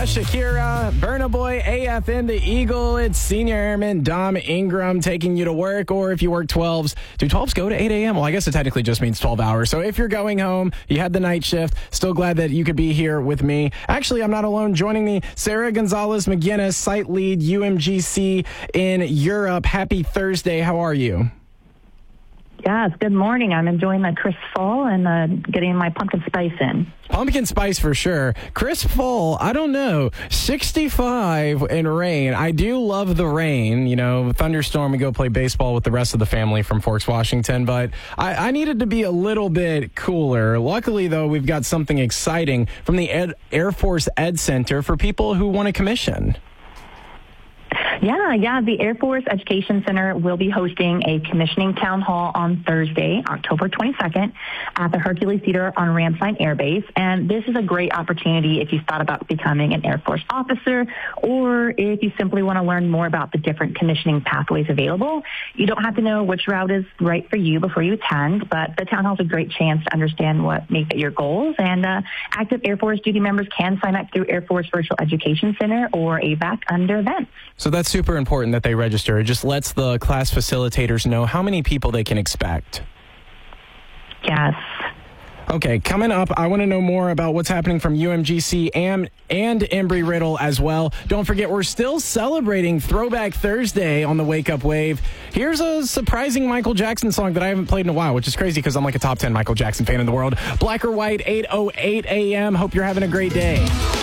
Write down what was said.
Sia, Shakira, Burna Boy, AFN, the Eagle. It's Senior Airman Dom Ingram taking you to work, or if you work 12s, do 12s go to 8 a.m.? Well, I guess it technically just means 12 hours. So if you're going home, you had the night shift, still glad that you could be here with me. Actually, I'm not alone. Joining me, Sarah Gonzalez McGinnis, site lead, UMGC in Europe. Happy Thursday. How are you? Yes, good morning. I'm enjoying the crisp fall and getting my pumpkin spice in. Pumpkin spice for sure. Crisp fall, I don't know. 65 and rain. I do love the rain. You know, thunderstorm, we go play baseball with the rest of the family from Forks, Washington. But I needed to be a little bit cooler. Luckily, though, we've got something exciting from the Air Force Ed Center for people who want to commission. Yeah. The Air Force Education Center will be hosting a commissioning town hall on Thursday, October 22nd, at the Hercules Theater on Ramstein Air Base. And this is a great opportunity if you thought about becoming an Air Force officer, or if you simply want to learn more about the different commissioning pathways available. You don't have to know which route is right for you before you attend, but the town hall is a great chance to understand what may fit your goals. And active Air Force duty members can sign up through Air Force Virtual Education Center or AVAC under events. So that's super important that they register. It just lets the class facilitators know how many people they can expect. Yes. Okay, coming up, I want to know more about what's happening from UMGC and Embry-Riddle as well. Don't forget, we're still celebrating Throwback Thursday on the Wake Up Wave. Here's a surprising Michael Jackson song that I haven't played in a while, which is crazy because I'm like a top 10 Michael Jackson fan in the world. Black or White, 8:08 a.m. Hope you're having a great day.